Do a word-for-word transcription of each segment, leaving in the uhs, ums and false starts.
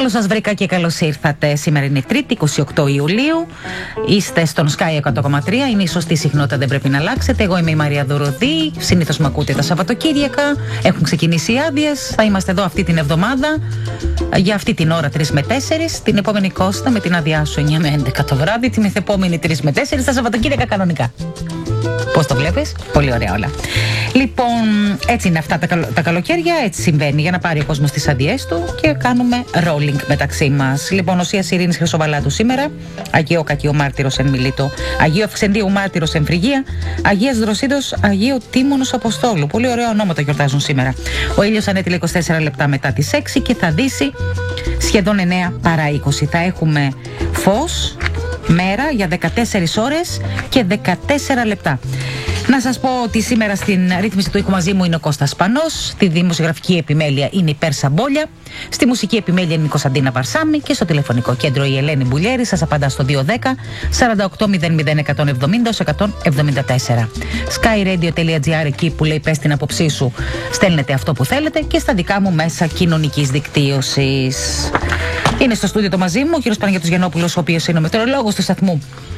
Καλώς σας βρήκα και καλώς ήρθατε. Σήμερα είναι Τρίτη, είκοσι οκτώ Ιουλίου. Είστε στον Sky εκατό κόμμα τρία. Είναι η σωστή συχνότητα, δεν πρέπει να αλλάξετε. Εγώ είμαι η Μαρία Δωροδή. Συνήθως με ακούτε τα Σαββατοκύριακα. Έχουν ξεκινήσει οι άδειες. Θα είμαστε εδώ αυτή την εβδομάδα. Για αυτή την ώρα τρεις με τέσσερις. Την επόμενη Κώστα με την άδειά σου εννιά με έντεκα το βράδυ. Την μεθεπόμενη τρεις με τέσσερις. Τα Σαββατοκύριακα κανονικά. Πώς το βλέπεις? Πολύ ωραία όλα. Λοιπόν, έτσι είναι αυτά τα, καλο... τα καλοκαίρια, έτσι συμβαίνει, για να πάρει ο κόσμος τις αδειές του και κάνουμε rolling μεταξύ μας. Λοιπόν, Οσίας Ειρήνης Χρυσοβαλάτου σήμερα, Αγίο Κακιό Μάρτυρος εν Μιλήτο, Αγίο Αυξεντίου Μάρτυρος εν Φρυγία, Αγίας Δροσίδος, Αγίο Τίμωνος Αποστόλου. Πολύ ωραία ονόματα γιορτάζουν σήμερα. Ο ήλιος ανέτειλε είκοσι τέσσερα λεπτά μετά τις έξι και θα δύσει σχεδόν εννέα παρά είκοσι. Θα έχουμε φως μέρα για δεκατέσσερις ώρες και δεκατέσσερα λεπτά. Να σας πω ότι σήμερα στην ρύθμιση του ήχου μαζί μου είναι ο Κώστας Πανός, στη δημοσιογραφική επιμέλεια είναι η Πέρσα Μπόλια, στη μουσική επιμέλεια είναι η Κωνσταντίνα Βαρσάμι και στο τηλεφωνικό κέντρο η Ελένη Μπουλιέρη. Σας απαντά στο δύο δέκα σαράντα οκτώ μηδέν μηδέν εκατόν εβδομήντα εκατόν εβδομήντα τέσσερα. skyradio.gr, εκεί που λέει πες την άποψή σου, στέλνετε αυτό που θέλετε, και στα δικά μου μέσα κοινωνικής δικτύωσης. Είναι στο στούντιο το μαζί μου ο κύριος Παναγιώτης Γιαννόπουλος, ο οποίος είναι ο μετεωρολόγος του σταθμού.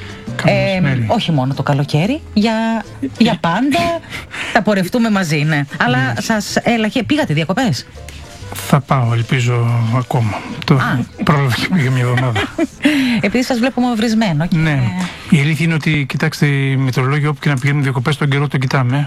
Ε, όχι μόνο το καλοκαίρι, για, για πάντα θα πορευτούμε μαζί, ναι. Αλλά σας έλαχε, πήγατε διακοπές? Θα πάω, ελπίζω ακόμα. Το πρόλαβα και πήγα μια εβδομάδα. Επειδή σας βλέπω μαυρισμένο και... Ναι, η αλήθεια είναι ότι, κοιτάξτε, οι μετεωρολόγοι όπου και να πηγαίνουν διακοπές τον καιρό τον κοιτάμε.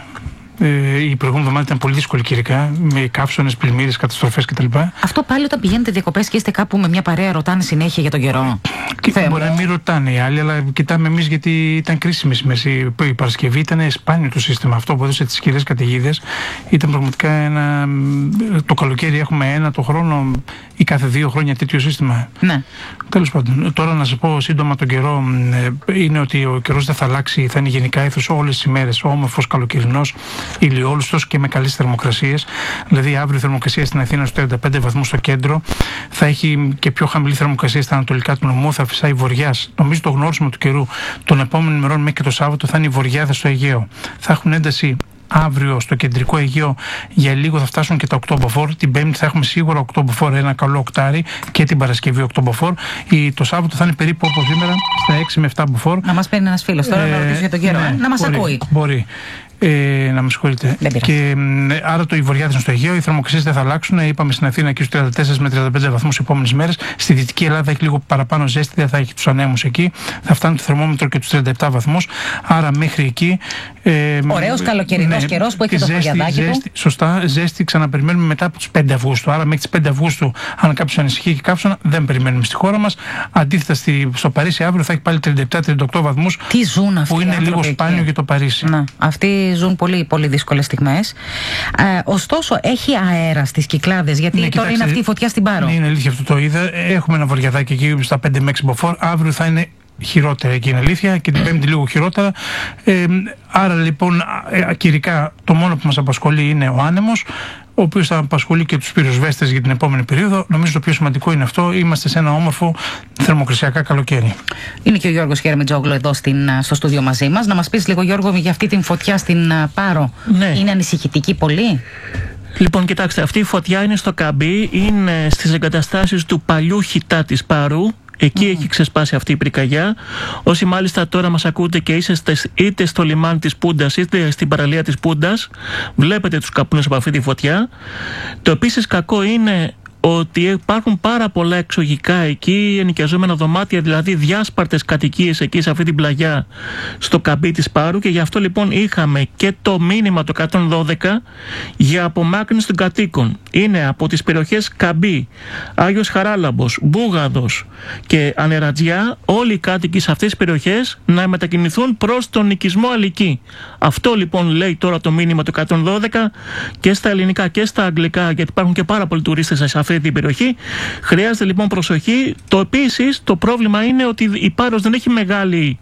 Ε, η προηγούμενη εβδομάδα ήταν πολύ δύσκολη καιρικά, με καύσονες, πλημμύρες, καταστροφές κτλ. Αυτό πάλι όταν πηγαίνετε διακοπές και είστε κάπου με μια παρέα, ρωτάνε συνέχεια για τον καιρό? Και μπορεί να μην ρωτάνε οι άλλοι, αλλά κοιτάμε εμείς, γιατί ήταν κρίσιμες ημέρες. Η Παρασκευή ήταν σπάνιο το σύστημα αυτό που έδωσε τις ισχυρές καταιγίδες. Ήταν πραγματικά ένα. Το καλοκαίρι έχουμε ένα το χρόνο ή κάθε δύο χρόνια τέτοιο σύστημα. Ναι. Τέλος πάντων, τώρα να σας πω σύντομα τον καιρό. Είναι ότι ο καιρός δεν θα αλλάξει, θα είναι γενικά ήθος όλες τις ημέρες, όμορφος, καλοκαιρινός, ηλιόλουστος και με καλές θερμοκρασίες. Δηλαδή, αύριο η θερμοκρασία στην Αθήνα στους τριάντα πέντε βαθμούς στο κέντρο, θα έχει και πιο χαμηλή θερμοκρασία στα ανατολικά του νομού, θα φυσάει βοριάς. Νομίζω το γνώρισμα του καιρού των επόμενων ημερών μέχρι και το Σάββατο θα είναι οι βοριάδες στο Αιγαίο. Θα έχουν ένταση αύριο στο κεντρικό Αιγαίο, για λίγο θα φτάσουν και τα οκτώποφορ. Την Πέμπτη θα έχουμε σίγουρα οκτώποφορ, ένα καλό οκτάρι, και την Παρασκευή οκτώποφορ. Το Σάββατο θα είναι περίπου όπως σήμερα, στα έξι με επτά μποφόρ. Να μας παίρνει ένας φίλος τώρα, ε, να ρωτήσω για τον καιρό. Ναι, να μας μπορεί, ακούει. Μπορεί. Ε, να με συγχωρείτε. Και ε, άρα το οι βοριάδες είναι στο Αιγαίο, οι θερμοκρασίες δεν θα αλλάξουν. Είπαμε στην Αθήνα εκεί στους τριάντα τέσσερα με τριάντα πέντε βαθμούς οι επόμενες μέρες. Στη Δυτική Ελλάδα έχει λίγο παραπάνω ζέστη, δεν θα έχει τους ανέμους εκεί. Θα φτάνει το θερμόμετρο και τους τριάντα επτά βαθμούς. Άρα μέχρι εκεί. Ε, Ωραίος καλοκαιρινός ναι, καιρός που έχει το φωλιαδάκι του. Σωστά, ζέστη ξαναπεριμένουμε μετά από τις πέντε Αυγούστου. Άρα μέχρι τις πέντε Αυγούστου, αν κάποιος ανησυχεί και καύσωνα, δεν περιμένουμε στη χώρα μας. Αντίθετα, στη, στο Παρίσι αύριο θα έχει πάλι τριάντα επτά τριάντα οκτώ βαθμούς. Τι ζουν αυτοί, που είναι λίγο σπάνιο για το Παρίσι. Να, αυτοί ζουν πολύ, πολύ δύσκολες στιγμές. Ε, ωστόσο, έχει αέρα στις Κυκλάδες, γιατί ναι, τώρα κοιτάξτε, είναι αυτή η φωτιά στην Πάρο. Ναι, είναι αλήθεια, αυτό το είδα. Έχουμε ένα βοριαδάκι εκεί στα πέντε με έξι μποφόρ. Αύριο θα είναι χειρότερα, εκεί είναι αλήθεια, και την Πέμπτη λίγο χειρότερα. Ε, άρα λοιπόν, ε, καιρικά το μόνο που μας απασχολεί είναι ο άνεμος, ο οποίος θα απασχολεί και τους πυροσβέστες για την επόμενη περίοδο. Νομίζω το πιο σημαντικό είναι αυτό. Είμαστε σε ένα όμορφο θερμοκρασιακά καλοκαίρι. Είναι και ο Γιώργος Χερμιτζόγλου εδώ στην, στο στούντιο μαζί μας. Να μας πεις λίγο, Γιώργο, για αυτή την φωτιά στην Πάρο. Ναι. Είναι ανησυχητική πολύ? Λοιπόν, κοιτάξτε, αυτή η φωτιά είναι στο Καμπί, είναι στις εγκαταστάσεις του παλιού Χιτά της Πάρου. Εκεί mm. έχει ξεσπάσει αυτή η πυρκαγιά. Όσοι μάλιστα τώρα μας ακούτε και είσαστε είτε στο λιμάνι της Πούντας είτε στην παραλία της Πούντας, βλέπετε τους καπνούς από αυτή τη φωτιά. Το επίσης κακό είναι ότι υπάρχουν πάρα πολλά εξωγικά εκεί, ενοικιαζόμενα δωμάτια, δηλαδή διάσπαρτες κατοικίες εκεί σε αυτή την πλαγιά στο Καμπί της Πάρου, και γι' αυτό λοιπόν είχαμε και το μήνυμα το εκατόν δώδεκα για απομάκρυνση των κατοίκων. Είναι από τις περιοχές Καμπί, Άγιος Χαράλαμπος, Μπούγαδος και Ανερατζιά, όλοι οι κάτοικοι σε αυτές τις περιοχές να μετακινηθούν προς τον οικισμό Αλική. Αυτό λοιπόν λέει τώρα το μήνυμα του εκατόν δώδεκα και στα ελληνικά και στα αγγλικά, γιατί υπάρχουν και πάρα πολλοί τουρίστες σε αυτή την περιοχή. Χρειάζεται λοιπόν προσοχή. Το επίσης το πρόβλημα είναι ότι η Πάρος δεν έχει μεγάλη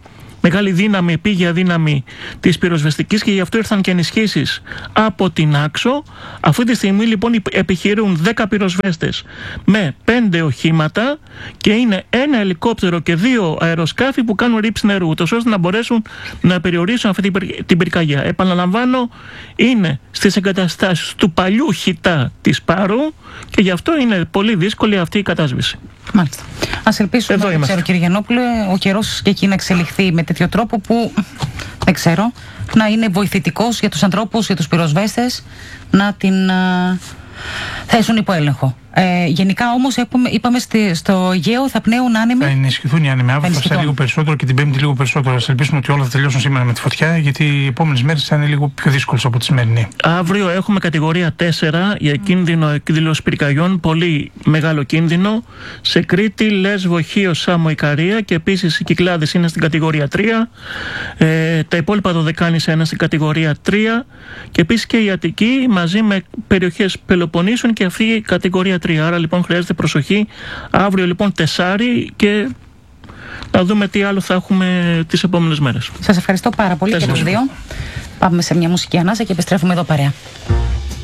μεγάλη δύναμη, επίγεια δύναμη της πυροσβεστικής και γι' αυτό ήρθαν και ενισχύσεις από την Άξο. Αυτή τη στιγμή λοιπόν επιχειρούν δέκα πυροσβέστες με πέντε οχήματα και είναι ένα ελικόπτερο και δύο αεροσκάφη που κάνουν ρήψη νερού, ούτως ώστε να μπορέσουν να περιορίσουν αυτή την πυρκαγιά. Επαναλαμβάνω, είναι στις εγκαταστάσεις του παλιού χιτά της Πάρου και γι' αυτό είναι πολύ δύσκολη αυτή η κατάσβεση. Μάλιστα. Ας ελπίσουμε, δεν ξέρω κύριε Γιαννόπουλε, ο καιρός και εκεί να εξελιχθεί με τέτοιο τρόπο που, δεν ξέρω, να είναι βοηθητικός για τους ανθρώπους, για τους πυροσβέστες, να την α, θέσουν υπό έλεγχο. Ε, γενικά όμως είπαμε στη, στο Αιγαίο θα πνέουν άνεμοι. Θα ενισχυθούν οι άνεμοι. Αύριο θα φτάσει λίγο περισσότερο και την Πέμπτη λίγο περισσότερο. Ας ελπίσουμε ότι όλα θα τελειώσουν σήμερα με τη φωτιά, γιατί οι επόμενες μέρες θα είναι λίγο πιο δύσκολες από τη σημερινή. Αύριο έχουμε κατηγορία τέσσερα για κίνδυνο εκδήλωση πυρκαγιών. Πολύ μεγάλο κίνδυνο. Σε Κρήτη, Λέσβο, Χίο, Σάμο, Ικαρία και επίσης οι Κυκλάδες είναι στην κατηγορία τρία. Ε, τα υπόλοιπα Δωδεκάνησα είναι στην κατηγορία τρία. Και επίσης και η Αττική μαζί με περιοχές Πελοποννήσων και αυτή η κατηγορία τρία. Άρα λοιπόν χρειάζεται προσοχή. Αύριο λοιπόν τεσσάρι και να δούμε τι άλλο θα έχουμε τις επόμενες μέρες. Σας ευχαριστώ πάρα πολύ και τους δύο. Πάμε σε μια μουσική ανάσα και επιστρέφουμε εδώ παρέα.